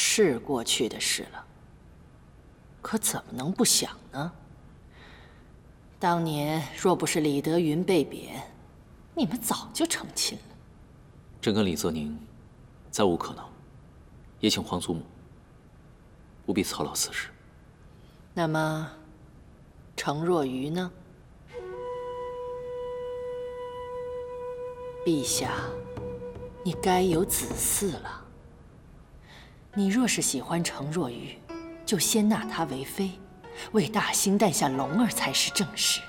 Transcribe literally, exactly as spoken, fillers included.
是过去的事了，可怎么能不想呢？当年若不是李德云被贬，你们早就成亲了。 朕跟李泽宁再无可能，也请皇祖母不必操劳此事。 那么，程若愚呢？陛下，你该有子嗣了。你若是喜欢程若愚，就先纳她为妃，为大兴诞下龙儿才是正事。